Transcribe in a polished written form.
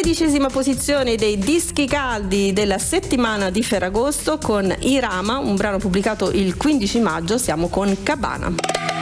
13ª posizione dei dischi caldi della settimana di Ferragosto con Irama, un brano pubblicato il 15 maggio, siamo con Cabana.